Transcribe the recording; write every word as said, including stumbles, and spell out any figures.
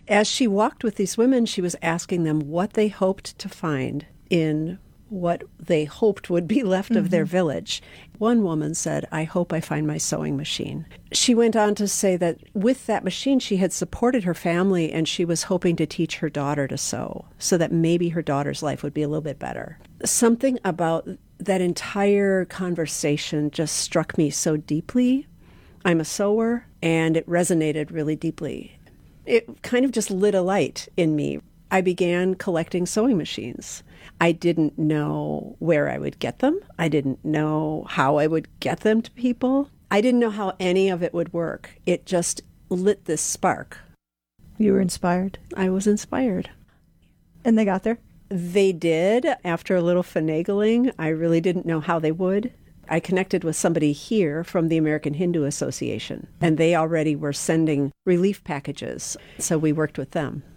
As she walked with these women, she was asking them what they hoped to find in what they hoped would be left mm-hmm. of their village. One woman said, "I hope I find my sewing machine." She went on to say that with that machine, she had supported her family and she was hoping to teach her daughter to sew so that maybe her daughter's life would be a little bit better. Something about that entire conversation just struck me so deeply. I'm a sewer, and it resonated really deeply. It kind of just lit a light in me. I began collecting sewing machines. I didn't know where I would get them. I didn't know how I would get them to people. I didn't know how any of it would work. It just lit this spark. You were inspired? I was inspired. And they got there? They did. After a little finagling, I really didn't know how they would. I connected with somebody here from the American Hindu Association, and they already were sending relief packages, so we worked with them.